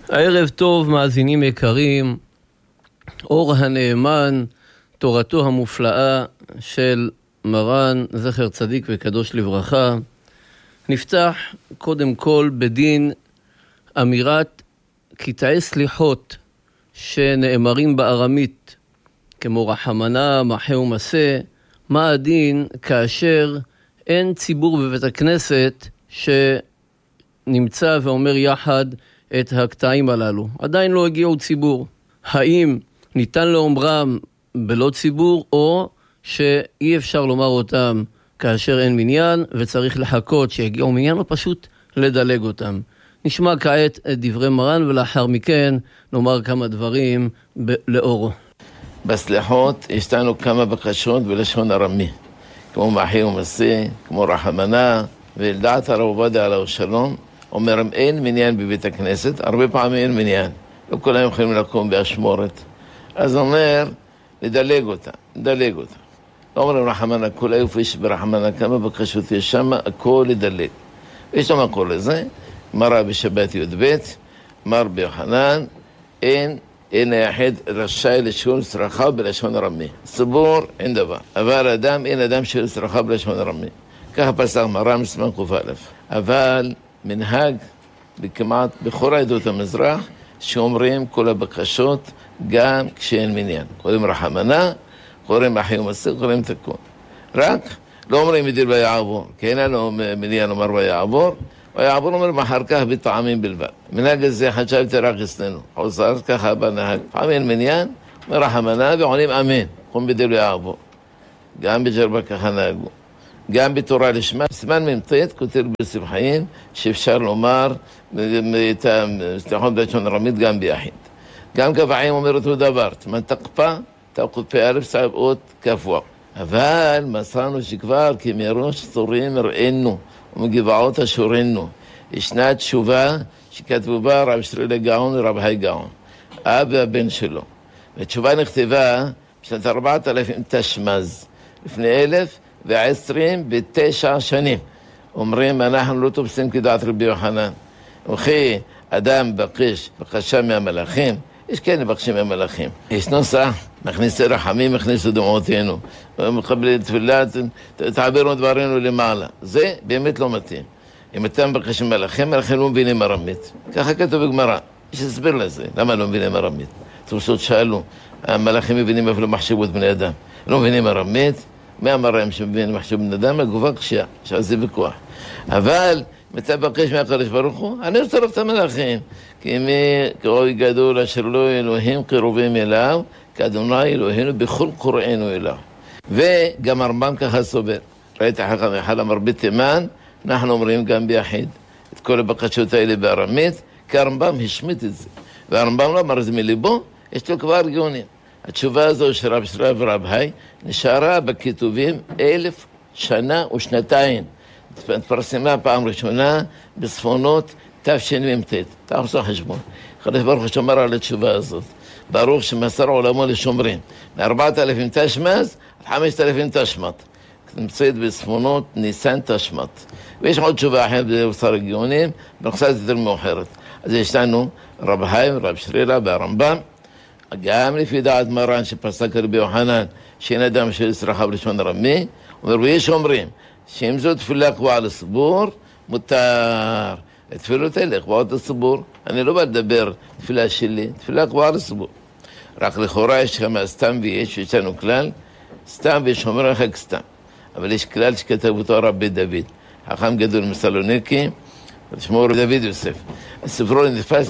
הערב טוב מאזינים יקרים, אור הנאמן, תורתו המופלאה של מרן זכר צדיק וקדוש לברכה. נפתח קודם כל בדין אמירת קטעי סליחות שנאמרים בארמית כמו רחמנה, מחה ומסה. מה הדין כאשר אין ציבור בבית הכנסת שנמצא ואומר יחד את הקטעים הללו? עדיין לא הגיעו ציבור. האם ניתן לאומרם בלא ציבור, או שאי אפשר לומר אותם כאשר אין מניין וצריך לחכות שיגיעו מניין, או פשוט לדלג אותם? נשמע כעת את דברי מרן ולאחר מכן נאמר כמה דברים לאורו. בסליחות יש לנו כמה בקשות בלשון ארמי, כמו מחה ומסה, כמו רחמנה, ולדעת הרב עובדיה עליו שלום אומר, אם אין מניין בבית הכנסת, הרבה פעמים אין מניין, לא כולם יכולים לקום באשמורת, אז אומר לדלג אותה. לא אומרים רחמנה, כל איפה יש ברחמנה כמה בקשות יש שם, הכל לדלג. יש לו מקור לזה, מראה בשבת י"ב, מר ביוחנן, אין היחיד רשאי לשאול צרכה בלשון ארמי. ציבור אין דבר, אבל אדם, אין אדם שואל צרכה בלשון ארמי. ככה פסק מרן מסמן ק"א. אבל מנהג בכמעט בכל עדות המזרח שאומרים כל הבקשות גם כשאין מניין. קוראים רחמנה, קוראים מחה ומסה, קוראים תיקון. רק לא אומרים מדיר ויעבור, כי אין לנו מניין אומר ויעבור. ויעבור אומר מחר כך בטעמים בלבד. מנהג הזה חשבתי רק אצלנו. חוזר ככה בנהג. פעמים מניין, אומר רחמנה ועונים אמן. קום בדיר ויעבור. גם בג'רבה ככה נהגו. גם בתורה לשמה. סימן ממתית כותב בסבחיים שאפשר לומר את הסליחות בלשון ארמית גם ביחיד. גם קבעים אומר אותו דבר. תמן תקפה, תקפה אלף סעב אות כפוע. אבל מסרנו שכבר כמראש צורים הראינו ומגבעות אשורנו. ישנה תשובה שכתבו בה רב שרילה גאון ורב היי גאון, אב והבן שלו. והתשובה נכתבה בשנת 4000 תשמז, לפני 1029 שנים. אומרים, אנחנו לא תופסים כדעת רבי יוחנן. וכי אדם בקשה מהמלאכים, יש כן מבקשים מהמלאכים. יש נוסח, מכניסי רחמים, מכניסו דמעותינו. מקבלי תפילה, תעבירו דברינו למעלה. זה באמת לא מתאים. אם אתם מבקשים מהמלאכים, מלאכים לא מבינים ארמית. ככה כתוב בגמרא. יש הסבר לזה. למה לא מבינים ארמית? תפסות שאלו, המלאכים מבינים אפילו מחשבות בני אדם. לא מבינים ארמית, מי אמר להם שמבינים מחשבות בני אדם? הגובה קשייה, שעשי בכוח. אבל אתה בקש מהקדוש ברוך הוא, אני רוצה לראות את המלאכים. כי מי כאוי גדול אשר לא אלוהים קרובים אליו, כאדוני אלוהינו בכל קוראינו אליו. וגם הרמב"ם ככה סובר. ראית אחר אחד אמר בתימן, אנחנו אומרים גם ביחיד. את כל הבקשות האלה בארמית, כי הרמב"ם השמיט את זה. והרמב"ם לא אמר את זה מליבו, יש לו כבר גאונים. התשובה הזו של רב שרילה ורב היי נשארה בכתובים 1000 שנה ושנתיים. התפרסמה פעם ראשונה בספונות תשמ"ט. תעשו חשבון. הקדוש ברוך הוא שומר על התשובה הזאת. ברוך שמסר עולמו לשומרים. מ-4000 תשמ"ז עד 5000 תשמ"ט. נמצאת בספונות ניסן תשמ"ט. ויש עוד תשובה אחרת בבשר הגאונים, בנקצת יותר מאוחרת. אז יש לנו רב היי ורב שרילה והרמב"ם, גם לפי דעת מרן שפסק רבי יוחנן, שאין אדם של צרכה בלשון ארמי, ויש אומרים, שאם זו תפילה קבועה לציבור, מותר. התפילות האלה קבועות לציבור. אני לא בא לדבר תפילה שלי, תפילה קבועה לציבור. רק לכאורה יש כמה סתם ויש לנו כלל, סתם ויש אומר לך סתם. אבל יש כלל שכתב אותו רבי דוד, חכם גדול מסלוניקי, שמו רבי דוד יוסף. הספרו נתפס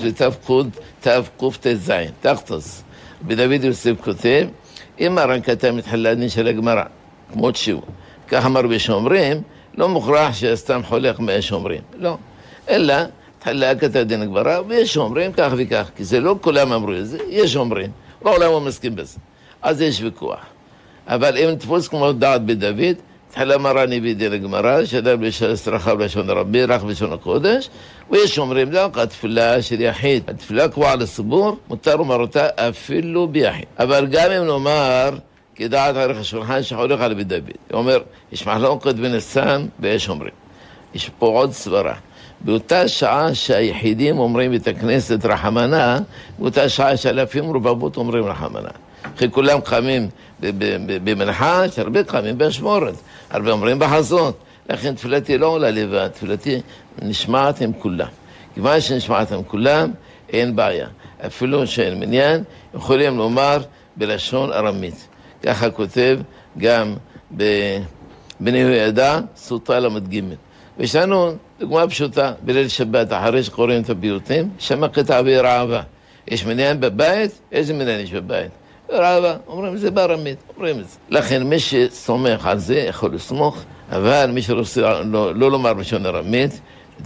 בתקט"ז, תחתס. רבי דוד יוסף כותב, אם מרן כתב מתחילת דין של הגמרא, כמות שהוא. כך אמר בשומרים, לא מוכרח שסתם חולק מה שומרים, לא. אלא, תחילה כתב דין הגמרא, ויש שומרים כך וכך, כי זה לא כולם אמרו את זה, יש שומרים, בעולם הוא מסכים בזה. אז יש ויכוח. אבל אם תפוס כמו דעת בדוד, תחילה מרן הביא דין הגמרא, שאדם צרכה בלשון רבי, רק בלשון הקודש, ויש שומרים דווקא התפילה של יחיד. התפילה קבועה לציבור, מותר לומר אותה אפילו ביחיד. אבל גם אם נאמר, כדעת ערך השולחן שחולק על בית דוד. הוא אומר, יש מחלוקת בין הסם ויש אומרים. יש פה עוד סברה. באותה שעה שהיחידים אומרים את הכנסת רחמנה, באותה שעה שאלפים רבבות אומרים רחמנה. אחרי כולם קמים במנחה, שהרבה קמים באשמורת, הרבה אומרים בחזות. לכן תפילתי לא עולה לבד, תפילתי נשמעת עם כולם. כיוון שנשמעת עם כולם, אין בעיה. אפילו שאין מניין, יכולים לומר בלשון ארמית. ככה כותב גם בני יהודה, סוטה למד ג'. ויש לנו דוגמה פשוטה, בליל שבת, אחרי שקוראים את הביוטים, שמה קטע ברעבה. יש מניין בבית? איזה מניין יש בבית? רעבה, אומרים זה בארמית, אומרים את זה. לכן מי שסומך על זה יכול לסמוך, אבל מי שרוצה לא לומר בלשון ארמית,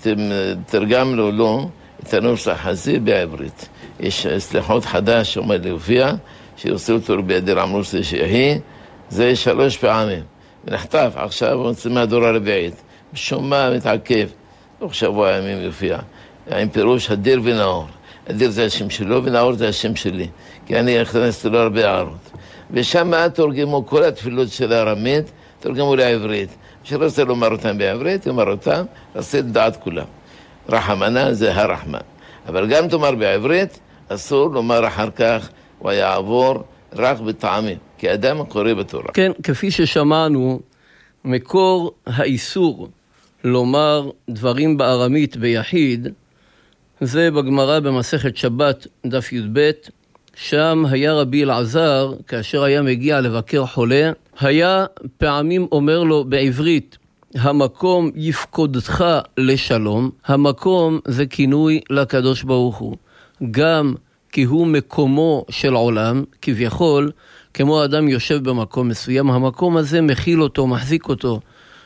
תרגם לו לא את הנוסח הזה בעברית. יש סליחות חדש שעומד להופיע, שיוצא אותו בידי עמוס שיהי, זה 3 פעמים. ונחטף, עכשיו הוא יוצא מהדור הרביעית. משום מה מתעכב, תוך שבוע ימים יופיע. עם פירוש הדיר ונאור. הדיר זה השם שלו ונאור זה השם שלי. כי אני הכנסתי לו הרבה הערות. ושם תורגמו כל התפילות של הארמית, תורגמו לעברית. שרוצה לומר אותם בעברית, יאמר אותם, עושה את דעת כולם. רחמנה זה הרחמן. אבל גם תאמר בעברית, אסור לומר אחר כך, ויעבור רק בטעמים, כי אדם קורא בתורה. כן, כפי ששמענו, מקור האיסור לומר דברים בארמית ביחיד, זה בגמרא במסכת שבת דף י"ב, שם היה רבי אלעזר, כאשר היה מגיע לבקר חולה, היה פעמים אומר לו בעברית, המקום יפקודך לשלום. המקום זה כינוי לקדוש ברוך הוא. גם כי הוא מקומו של עולם, כביכול, כמו האדם יושב במקום מסוים, המקום הזה מכיל אותו, מחזיק אותו.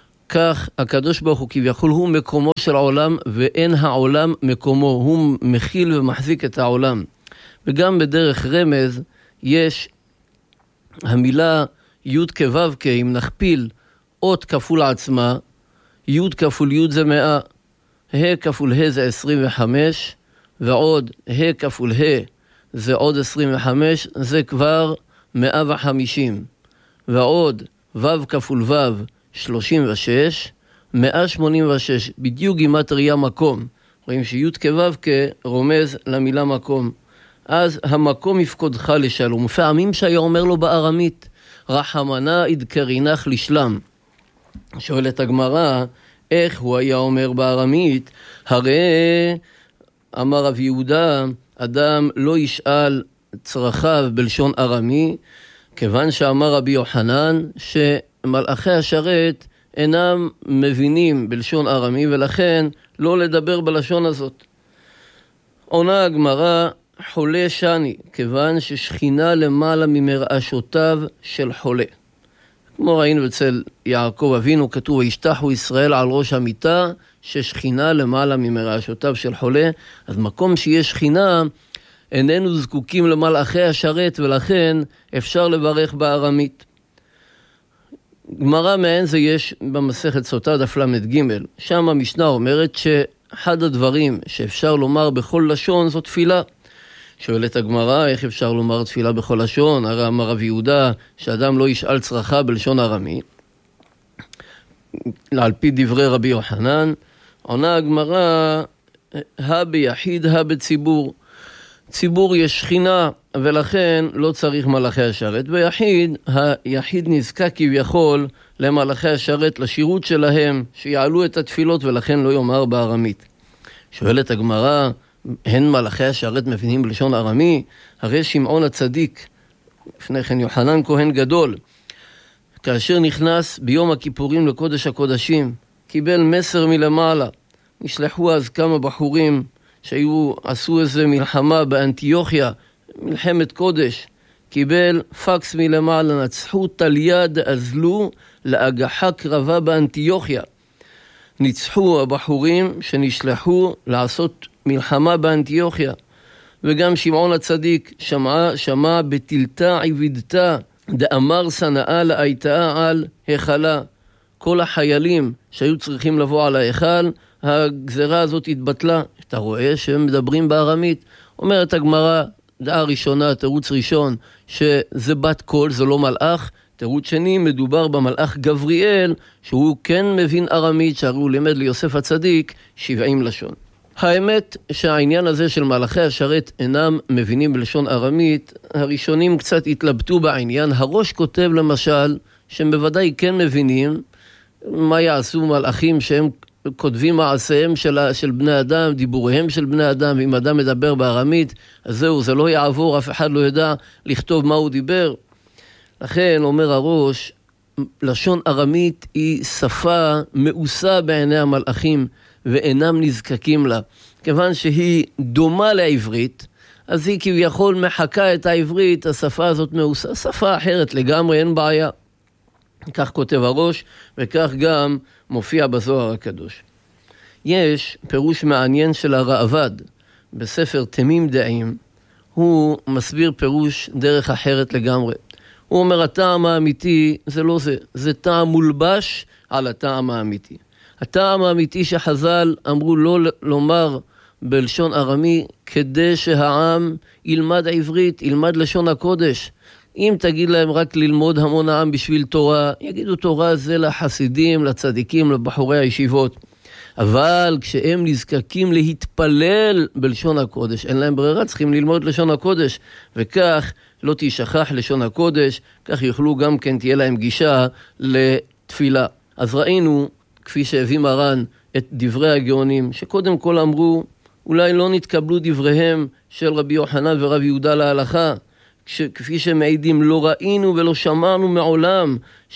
כך הקדוש ברוך הוא כביכול הוא מקומו של העולם, ואין העולם מקומו, הוא מכיל ומחזיק את העולם. וגם בדרך רמז יש המילה י' כו' כ', אם נכפיל אות כפול עצמה, י' כפול י' זה 100, ה' כפול ה' זה 25, ועוד ה' כפול ה' זה עוד 25, זה כבר 150, ועוד ו' כפול ו' 36, 186, בדיוק גימטריה מקום. רואים שי' כו' כרומז למילה מקום. אז המקום יפקודך לשלום. פעמים שהיה אומר לו בארמית, רחמנה ידקרינך לשלם. שואלת הגמרא, איך הוא היה אומר בארמית? הרי אמר רב יהודה, אדם לא ישאל צרכיו בלשון ארמי, כיוון שאמר רבי יוחנן שמלאכי השרת אינם מבינים בלשון ארמי, ולכן לא לדבר בלשון הזאת. עונה הגמרא, חולה שני, כיוון ששכינה למעלה ממרעשותיו של חולה. כמו ראינו אצל יעקב אבינו, כתוב, וישתחו ישראל על ראש המיטה, ששכינה למעלה ממרעשותיו של חולה. אז מקום שיש שכינה, איננו זקוקים למלאכי השרת, ולכן אפשר לברך בארמית. גמרא מעין זה יש במסכת סוטה דף למד ג', שם המשנה אומרת שאחד הדברים שאפשר לומר בכל לשון זו תפילה. שואלת הגמרא, איך אפשר לומר תפילה בכל לשון? הרי אמר רב יהודה שאדם לא ישאל צרכה בלשון ארמי, על פי דברי רבי יוחנן. עונה הגמרא, ביחיד בציבור. ציבור יש שכינה, ולכן לא צריך מלאכי השרת. ביחיד, היחיד נזקק כביכול למלאכי השרת, לשירות שלהם, שיעלו את התפילות, ולכן לא יאמר בארמית. שואלת הגמרא, הן מלאכי השרת מבינים בלשון ארמי? הרי שמעון הצדיק, לפני כן יוחנן כהן גדול, כאשר נכנס ביום הכיפורים לקודש הקודשים, קיבל מסר מלמעלה. נשלחו אז כמה בחורים עשו איזה מלחמה באנטיוכיה, מלחמת קודש. קיבל פקס מלמעלה, נצחו תליד אזלו להגחה קרבה באנטיוכיה. ניצחו הבחורים שנשלחו לעשות מלחמה באנטיוכיה. וגם שמעון הצדיק שמע בתלתה עבדתה דאמר סנאה לאייתה על החלה. כל החיילים שהיו צריכים לבוא על ההיכל, הגזרה הזאת התבטלה. אתה רואה שהם מדברים בארמית. אומרת הגמרא, דעה ראשונה, תירוץ ראשון, שזה בת קול, זה לא מלאך, תירוץ שני, מדובר במלאך גבריאל, שהוא כן מבין ארמית, שהרי הוא לימד ליוסף הצדיק 70 לשון. האמת שהעניין הזה של מלאכי השרת אינם מבינים בלשון ארמית, הראשונים קצת התלבטו בעניין. הראש כותב למשל, שהם בוודאי כן מבינים מה יעשו מלאכים שהם כותבים מעשיהם של בני אדם, דיבוריהם של בני אדם, ואם אדם מדבר בארמית, אז זהו, זה לא יעבור, אף אחד לא ידע לכתוב מה הוא דיבר. לכן, אומר הראש, לשון ארמית היא שפה מאוסה בעיני המלאכים, ואינם נזקקים לה. כיוון שהיא דומה לעברית, אז היא כביכול מחכה את העברית, השפה הזאת מאוסה, שפה אחרת לגמרי, אין בעיה. כך כותב הראש, וכך גם מופיע בזוהר הקדוש. יש פירוש מעניין של הרעב"ד, בספר תמים דעים, הוא מסביר פירוש דרך אחרת לגמרי. הוא אומר, הטעם האמיתי זה לא זה, זה טעם מולבש על הטעם האמיתי. הטעם האמיתי שחז"ל אמרו לא לומר בלשון ארמי, כדי שהעם ילמד עברית, ילמד לשון הקודש. אם תגיד להם רק ללמוד המון העם בשביל תורה, יגידו תורה זה לחסידים, לצדיקים, לבחורי הישיבות. אבל כשהם נזקקים להתפלל בלשון הקודש, אין להם ברירה, צריכים ללמוד לשון הקודש, וכך לא תשכח לשון הקודש, כך יוכלו גם כן, תהיה להם גישה לתפילה. אז ראינו, כפי שהביא מרן, את דברי הגאונים, שקודם כל אמרו, אולי לא נתקבלו דבריהם של רבי יוחנן ורבי יהודה להלכה, כפי שמעידים, לא ראינו ולא שמענו מעולם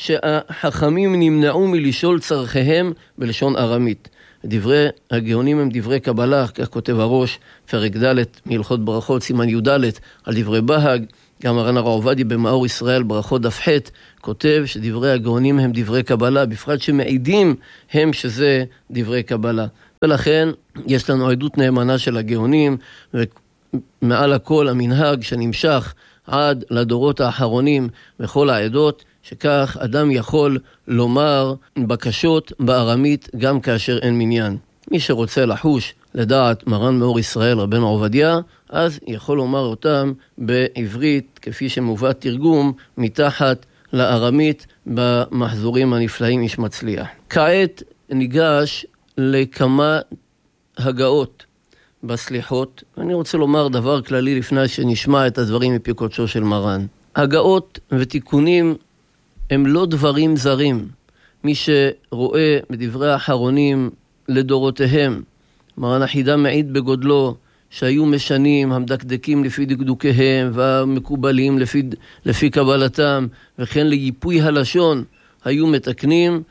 שהחכמים נמנעו מלשאול צרכיהם בלשון ארמית. דברי הגאונים הם דברי קבלה, כך כותב הראש, פרק ד' מהלכות ברכות, סימן י"ד, על דברי בהג. גם מרן הרב עובדיה במאור ישראל ברכות דף ח' כותב שדברי הגאונים הם דברי קבלה, בפרט שמעידים הם שזה דברי קבלה. ולכן יש לנו עדות נאמנה של הגאונים, ומעל הכל המנהג שנמשך עד לדורות האחרונים בכל העדות, שכך אדם יכול לומר בקשות בארמית גם כאשר אין מניין. מי שרוצה לחוש לדעת מרן מאור ישראל רבנו עובדיה, אז יכול לומר אותם בעברית כפי שמובא תרגום מתחת לארמית במחזורים הנפלאים איש מצליח. כעת ניגש לכמה הגאות בסליחות, ואני רוצה לומר דבר כללי לפני שנשמע את הדברים מפי קודשו של מרן. הגאות ותיקונים הם לא דברים זרים. מי שרואה בדברי האחרונים לדורותיהם, מרן החידה מעיד בגודלו שהיו משנים, המדקדקים לפי דקדוקיהם והמקובלים לפי קבלתם, וכן ליפוי הלשון היו מתקנים,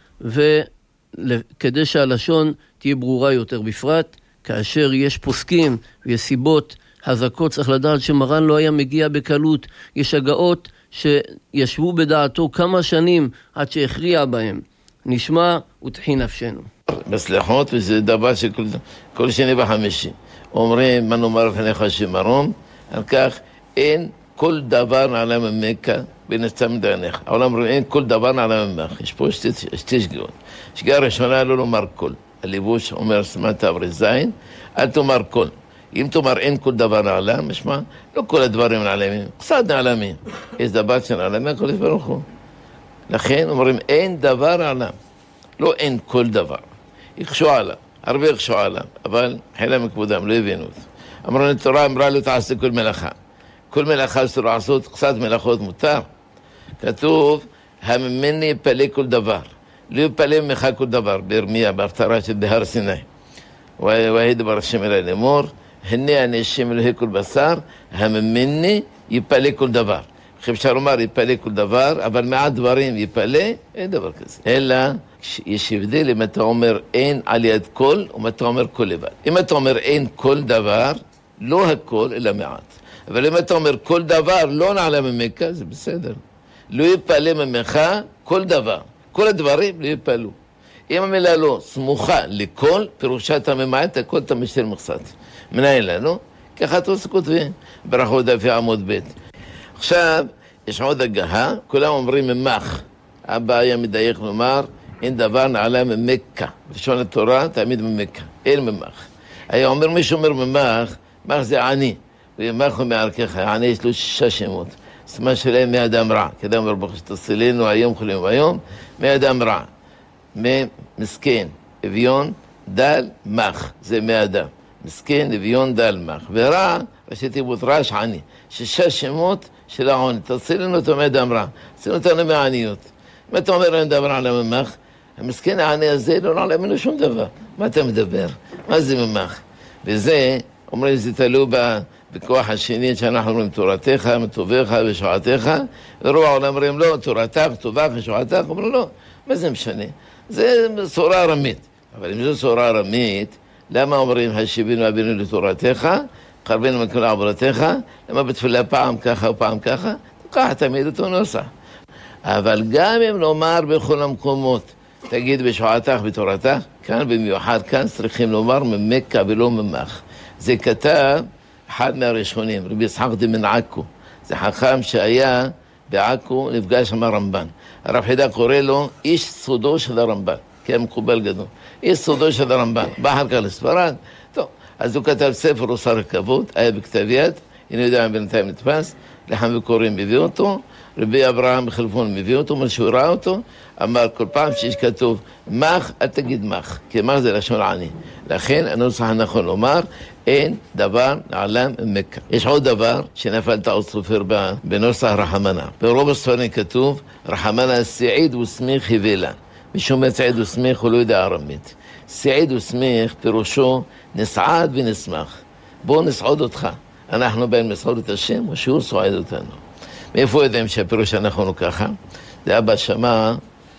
וכדי שהלשון תהיה ברורה יותר, בפרט כאשר יש פוסקים ויש סיבות חזקות, צריך לדעת שמרן לא היה מגיע בקלות. יש הגאות שישבו בדעתו כמה שנים עד שהכריע בהם. נשמע ותחי נפשנו. בסליחות, וזה דבר שכל שני וחמישי אומרים, מה נאמר לפניך שמרום, על כך אין כל דבר נעלה ממך בנסתה מדענך. העולם רואה, אין כל דבר נעלה ממך. יש פה שתי שגיאות. שגיאה ראשונה לא לומר כל. הליבוש אומר סמת אברי זין, אל תאמר כל. אם תאמר אין כל דבר נעלם, משמע, לא כל הדברים נעלמים, קצת נעלמים. יש דבר שנעלם מהקדוש ברוך הוא. לכן אומרים, אין דבר נעלם. לא אין כל דבר. יחשו עליו, הרבה יחשו עליו, אבל חילה מכבודם, לא הבינו אותו. אמרו, התורה אמרה לו, תעשה כל מלאכה. כל מלאכה אסור לעשות, קצת מלאכות מותר. כתוב, הממני יפלא כל דבר. לא יפלא ממך כל דבר, בירמיה, בהפטרה של בהר סיני. והי דבר השם אלי לאמור, הנה אני השם אלוהי כל בשר, הממני יפלא כל דבר. אפשר לומר יפלא כל דבר, אבל מעט דברים יפלא, אין דבר כזה. אלא יש הבדל אם אתה אומר אין על יד כל, או אם אתה אומר כל לבד. אם אתה אומר אין כל דבר, לא הכל אלא מעט. אבל אם אתה אומר כל דבר לא נעלה ממך, זה בסדר. לא יפלא ממך כל דבר. כל הדברים לא יפלו. אם המילה לא סמוכה לכל, פירושה אתה ממעט, הכל אתה משאיר מכסת. מנהל לנו, ככה תוס כותבים, ברכות דף עמוד ב'. עכשיו, יש עוד הגהה, כולם אומרים ממך. אבא היה מדייק לומר, אין דבר נעלה ממכה. בשון התורה, תמיד ממכה. אין ממך. היה אומר, מי שאומר ממך, ממך זה עני. ומך הוא מערכך, העני יש לו 6 שמות. סימן שלהם מאדם רע. כאדם אומר ברוך שתצילנו היום חולים היום, מאדם רע. מסכן, אביון, דל, מח. זה מאדם. מסכן, אביון, דל, מח. ורע, ראשי תיבות רעש עני. 6 שמות של העוני. תצילנו אותו מאדם רע. תצילנו אותנו מהעניות. אם אתה אומר אין דבר על הממח, המסכן העני הזה לא נעלה ממנו שום דבר. מה אתה מדבר? מה זה ממח? וזה, אומרים, זה תלוי בכוח השני שאנחנו אומרים, תורתך, מטובך ושועתך, ורוב העולם אומרים, לא, תורתך, טובך ושועתך, אומרים, לא, מה זה משנה? זה צורה ארמית. אבל אם זו צורה ארמית, למה אומרים, השיבינו אבינו לתורתך, קרבנו מכל עבודתך, למה בתפילה פעם ככה ופעם ככה? ככה תמיד אותו נוסח. אבל גם אם נאמר בכל המקומות, תגיד בשועתך בתורתך, כאן במיוחד, כאן צריכים לומר ממכה ולא ממח. זה כתב אחד מהראשונים, רבי יצחק דמן עכו. זה חכם שהיה בעכו, נפגש עם הרמב"ן. הרב חידה קורא לו איש סודו של הרמב"ן, כי היה מקובל גדול. איש סודו של הרמב"ן, בא אחר כך לספרד. טוב, אז הוא כתב ספר אוסר הכבוד, היה בכתב יד, הנה יודע בינתיים נתפס, לחם וקוראים מביא אותו, רבי אברהם בחלפון מביא אותו, מה שהוא ראה אותו, אמר כל פעם שיש כתוב מח, אל תגיד מח, כי מח זה לשון עני. לכן הנוסח הנכון לומר, אין דבר לעולם מכה. יש עוד דבר שנפל טעות סופר בנוסח רחמנה. ברוב הספרים כתוב, רחמנה סעיד וסמיך היבלה. משום סעיד וסמיך הוא לא יודע ארמית. סעיד וסמיך פירושו נסעד ונשמח. בואו נסעוד אותך. אנחנו באים לסעוד את השם, או שהוא סועד אותנו. מאיפה יודעים שהפירוש הנכון הוא ככה? זה אבא שמע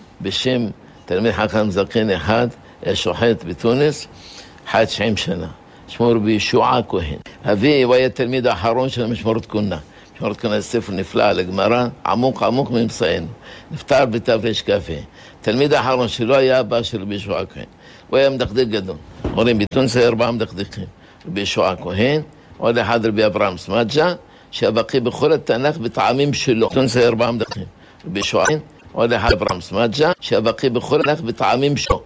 בשם תלמיד חכם זקן אחד, שוחט בתוניס, 90 שנה. שמו רבי ישוע כהן. אבי הוא היה תלמיד האחרון של משמורת כהונה. משמורת כהונה זה ספר נפלא על הגמרא, עמוק עמוק ממסענו. נפטר בתר"כ. תלמיד האחרון שלו היה אבא של רבי ישוע כהן. הוא היה מדקדק גדול. אומרים בתוניס היה 4 מדקדקים. רבי ישוע כהן, עוד אחד רבי אברהם סמדג'ה, שהבקי בכל התנ"ך בטעמים שלו. בתוניס היה 4 מדקדקים. רבי ישוע כהן, עוד אחד אברהם סמדג'ה, שהבקי בכל התנ"ך בטעמים שלו.